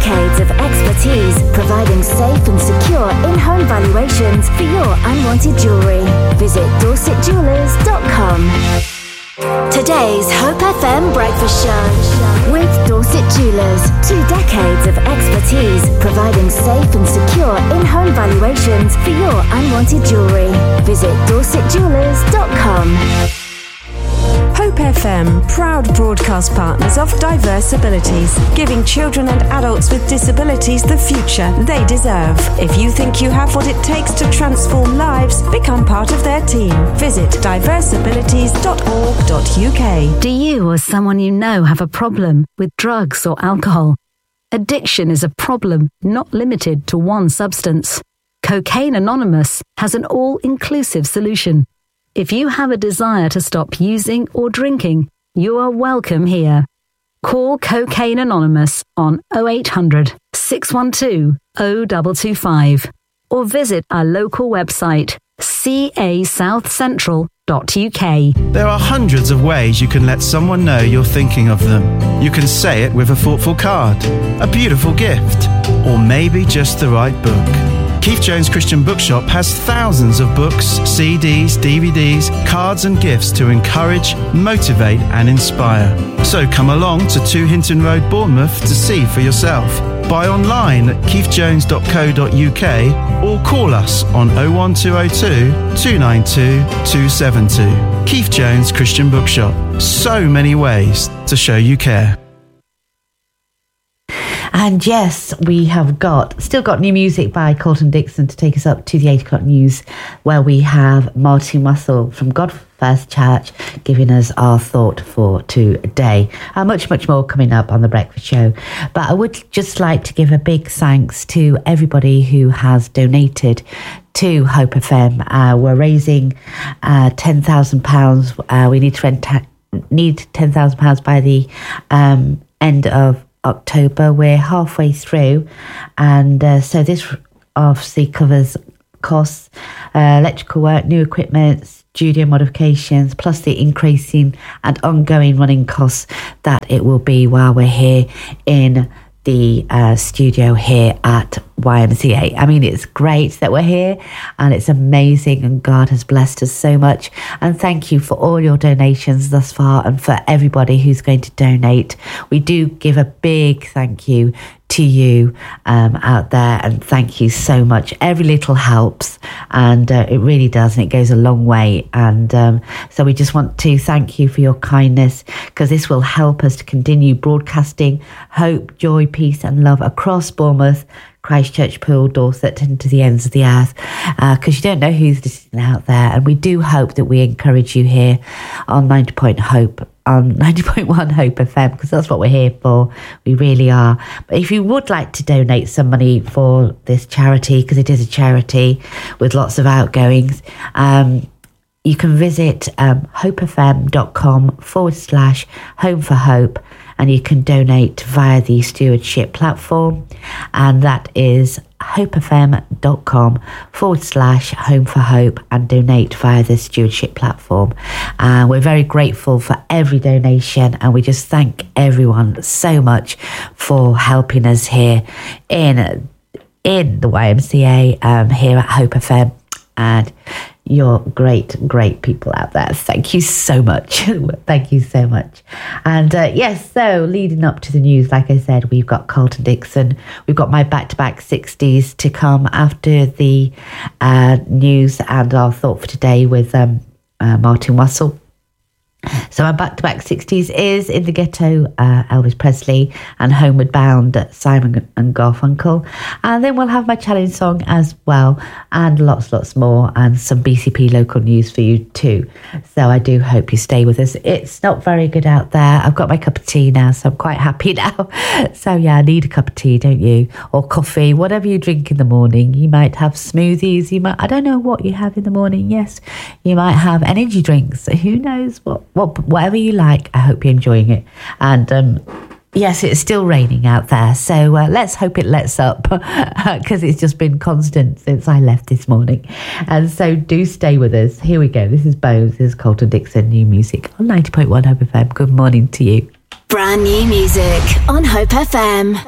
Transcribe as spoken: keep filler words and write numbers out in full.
decades of expertise providing safe and secure in-home valuations for your unwanted jewellery. Visit dorset jewellers dot com. Today's Hope F M Breakfast Show with Dorset Jewellers. Two decades of expertise providing safe and secure in-home valuations for your unwanted jewellery. Visit dorset jewellers dot com. Hope F M, proud broadcast partners of Diverse Abilities, giving children and adults with disabilities the future they deserve. If you think you have what it takes to transform lives, become part of their team. Visit diverse abilities dot org dot U K. Do you or someone you know have a problem with drugs or alcohol? Addiction is a problem not limited to one substance. Cocaine Anonymous has an all-inclusive solution. If you have a desire to stop using or drinking, you are welcome here. Call Cocaine Anonymous on oh eight hundred, six one two, oh two two five or visit our local website c a south central dot U K. There are hundreds of ways you can let someone know you're thinking of them. You can say it with a thoughtful card, a beautiful gift, or maybe just the right book. Keith Jones Christian Bookshop has thousands of books, C Ds, D V Ds, cards and gifts to encourage, motivate and inspire. So come along to two Hinton Road, Bournemouth to see for yourself. Buy online at keith jones dot co dot U K or call us on oh one two oh two, two nine two, two seven two. Keith Jones Christian Bookshop. So many ways to show you care. And yes, we have got still got new music by Colton Dixon to take us up to the eight o'clock news, where we have Martin Russell from God First Church giving us our thought for today. Uh, much, much more coming up on The Breakfast Show. But I would just like to give a big thanks to everybody who has donated to Hope F M. Uh, we're raising uh, ten thousand pounds. Uh, we need to rent ta- need ten thousand pounds by the um, end of October. We're halfway through, and uh, so this obviously covers costs, uh, electrical work, new equipment, studio modifications, plus the increasing and ongoing running costs that it will be while we're here in the uh, studio here at Y M C A. I mean, it's great that we're here and it's amazing, and God has blessed us so much. And thank you for all your donations thus far, and for everybody who's going to donate. We do give a big thank you to you um, out there, and thank you so much. Every little helps, and uh, it really does, and it goes a long way. And um, so we just want to thank you for your kindness, because this will help us to continue broadcasting hope, joy, peace and love across Bournemouth, Christchurch, Poole, Dorset and to the ends of the earth, because uh, you don't know who's listening out there. And we do hope that we encourage you here on ninety point Hope on ninety point one Hope F M, because that's what we're here for. We really are. But if you would like to donate some money for this charity, because it is a charity with lots of outgoings, um, you can visit um, hopefm.com forward slash home for hope, and you can donate via the stewardship platform, and that is hopefm.com forward slash home for hope, and donate via the stewardship platform. And uh, we're very grateful for every donation, and we just thank everyone so much for helping us here in in the Y M C A um, here at Hope F M. And you're great, great people out there. Thank you so much. Thank you so much. And uh, yes, so leading up to the news, like I said, we've got Colton Dixon. We've got my back-to-back sixties to come after the uh, news and our thought for today with um, uh, Martin Russell. So our back-to-back sixties is In the Ghetto, uh, Elvis Presley, and Homeward Bound, Simon and Garfunkel. And then we'll have my challenge song as well, and lots, lots more, and some B C P local news for you too. So I do hope you stay with us. It's not very good out there. I've got my cup of tea now, so I'm quite happy now. So yeah, I need a cup of tea, don't you? Or coffee, whatever you drink in the morning. You might have smoothies. You might, I don't know what you have in the morning. Yes, you might have energy drinks. Who knows what? Well, whatever you like, I hope you're enjoying it. And um, yes, it's still raining out there, so uh, let's hope it lets up, because it's just been constant since I left this morning. And so do stay with us. Here we go. This is Bones. This is Colton Dixon, new music on ninety point one Hope F M. Good morning to you. Brand new music on Hope F M.